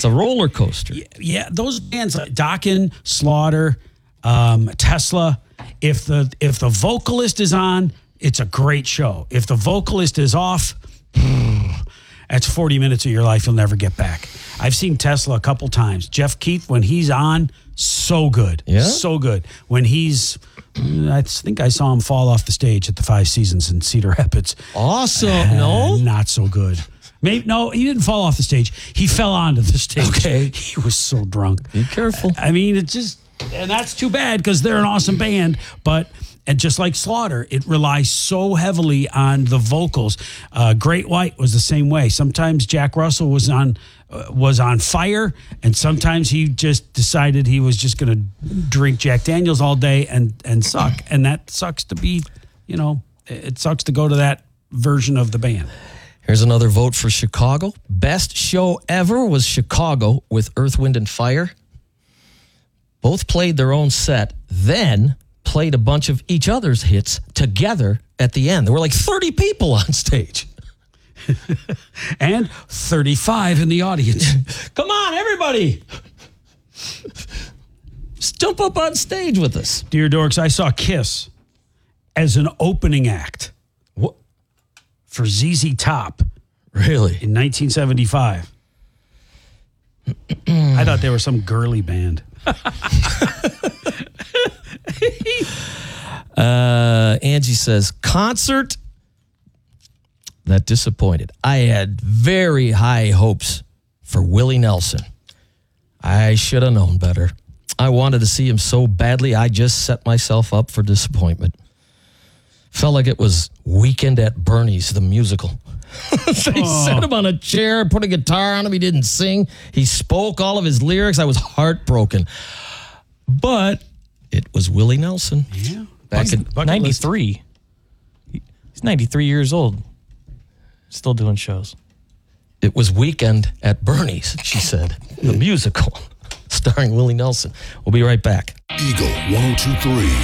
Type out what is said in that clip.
It's a roller coaster. Yeah, those bands like Dokken, Slaughter, Tesla. If the vocalist is on, it's a great show. If the vocalist is off, that's 40 minutes of your life you'll never get back. I've seen Tesla a couple times. Jeff Keith, when he's on, so good. Yeah? So good. When he's, I think I saw him fall off the stage at the Five Seasons in Cedar Rapids. Awesome. No? Not so good. Maybe, no, he didn't fall off the stage. He fell onto the stage. Okay. He was so drunk. Be careful. I mean, it's just, and that's too bad because they're an awesome band. But, and just like Slaughter, it relies so heavily on the vocals. Great White was the same way. Sometimes Jack Russell was on fire, and sometimes he just decided he was just going to drink Jack Daniels all day and suck. And that sucks to be, it sucks to go to that version of the band. Here's another vote for Chicago. Best show ever was Chicago with Earth, Wind, and Fire. Both played their own set, then played a bunch of each other's hits together at the end. There were like 30 people on stage. And 35 in the audience. Come on, everybody. Just jump up on stage with us. Dear Dorks, I saw Kiss as an opening act. What? For ZZ Top Really? in 1975. I thought they were some girly band. Angie says, concert that disappointed. I had very high hopes for Willie Nelson. I should have known better. I wanted to see him so badly, I just set myself up for disappointment. Felt like it was Weekend at Bernie's, the musical. They set him on a chair, put a guitar on him. He didn't sing. He spoke all of his lyrics. I was heartbroken. But it was Willie Nelson. Yeah. Back in 93. He's 93 years old. Still doing shows. It was Weekend at Bernie's, she said. The musical starring Willie Nelson. We'll be right back. Eagle 102.3.